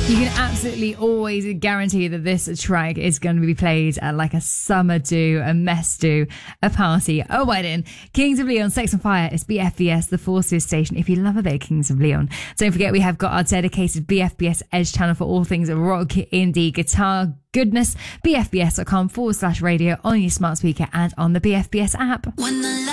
You can absolutely always guarantee that this track is going to be played at like a summer do, a mess do, a party, a wedding. Kings of Leon, Sex on Fire. It's BFBS, the Forces station. If you love a bit of Kings of Leon, don't forget we have got our dedicated BFBS Edge channel for all things rock, indie, guitar, goodness. BFBS.com/radio on your smart speaker and on the BFBS app.